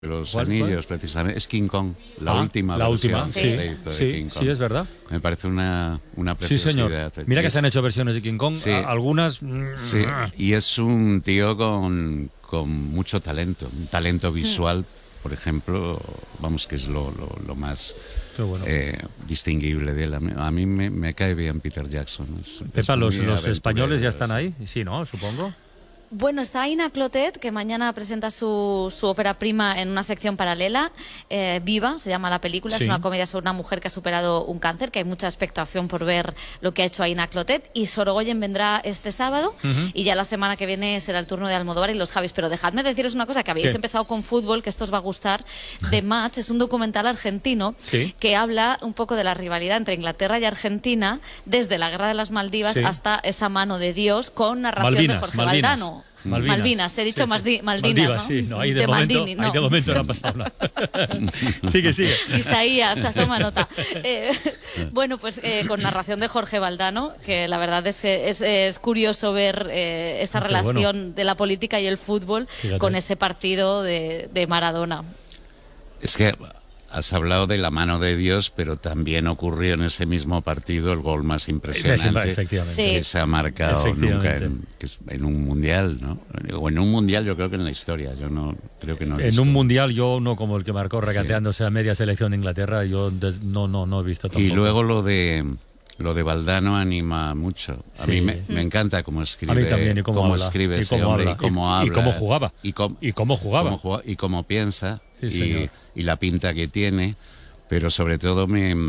Los ¿Cuál? anillos, precisamente. Es King Kong, la última versión sí. que se hizo de King Kong. Sí, es verdad. Me parece una Sí, señor. preciosidad. Mira que se han hecho versiones de King Kong, Sí. algunas... Sí, y es un tío con mucho talento, un talento visual, por ejemplo, vamos, que es lo más Bueno. distinguible de él. A mí me cae bien Peter Jackson. Pepa, los aventurero, españoles ya están sí. ahí, sí, ¿no? Supongo. Bueno, está Ina Clotet, que mañana presenta su ópera prima en una sección paralela, Viva, se llama la película, Sí. es una comedia sobre una mujer que ha superado un cáncer, que hay mucha expectación por ver lo que ha hecho Ina Clotet, y Sorogoyen vendrá este sábado, y ya la semana que viene será el turno de Almodóvar y los Javis. Pero dejadme deciros una cosa, que habéis ¿Qué? empezado con fútbol, que esto os va a gustar. The Match es un documental argentino Sí. que habla un poco de la rivalidad entre Inglaterra y Argentina, desde la Guerra de las Maldivas Sí. hasta esa mano de Dios, con narración de Jorge Valdano. Malvinas, he dicho sí. Maldinas, ¿no? Sí, no, ahí de Maldini, no. momento no ha pasado nada. Sigue. Isaías, toma nota. Bueno, pues con narración de Jorge Valdano, que la verdad es que es curioso ver esa Qué relación bueno. de la política y el fútbol. Fíjate. Con ese partido de Maradona. Es que has hablado de la mano de Dios, pero también ocurrió en ese mismo partido el gol más impresionante Efectivamente. Sí. que se ha marcado nunca en un mundial, ¿no? O en un mundial, yo creo que en la historia. Yo no creo que no he En visto. un mundial, yo no como el que marcó regateándose a media selección de Inglaterra, yo no he visto tampoco. Y luego lo de Valdano anima mucho. A Sí. mí me encanta cómo escribe. A mí también, y cómo habla. escribe Y ese cómo hombre, habla. y cómo habla. Y cómo jugaba. Y cómo jugaba. y cómo piensa. Sí, señor. Y la pinta que tiene. Pero sobre todo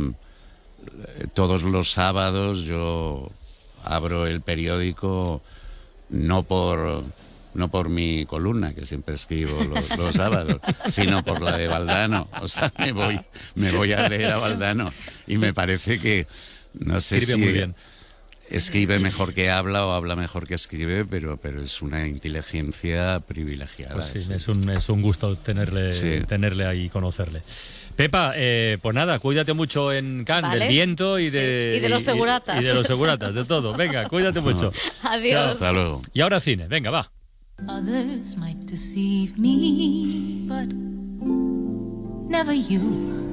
todos los sábados yo abro el periódico no por mi columna, que siempre escribo los sábados, sino por la de Valdano. O sea, me voy a leer a Valdano y me parece que, no sé Escribe si muy bien. escribe mejor que habla o habla mejor que escribe, pero es una inteligencia privilegiada. Pues sí, es un gusto tenerle ahí y conocerle. Pepa, pues nada, cuídate mucho en Cannes, ¿Vale? del viento y de... Sí, y de los seguratas. Y de los seguratas, de todo. Venga, cuídate mucho. Adiós. Chao. Hasta luego. Y ahora cine, venga, va. Others might deceive me, but never you.